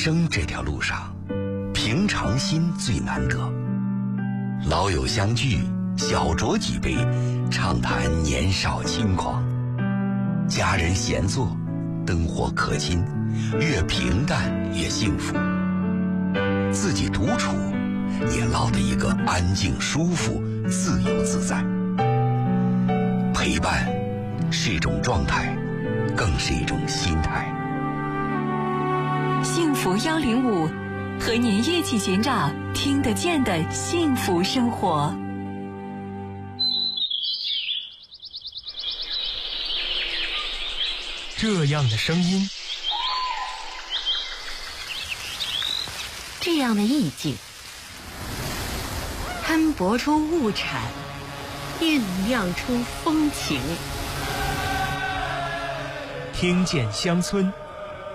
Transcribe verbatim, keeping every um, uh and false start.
生这条路上，平常心最难得。老友相聚，小酌几杯，畅谈年少轻狂。家人闲坐，灯火可亲，越平淡越幸福。自己独处，也落得一个安静、舒服、自由自在。陪伴是一种状态，更是一种心态。 幸福幺零五，和您一起寻找听得见的幸福生活。 这样的声音， 这样的意境，摊薄出物产，酝酿出风情。 听见乡村，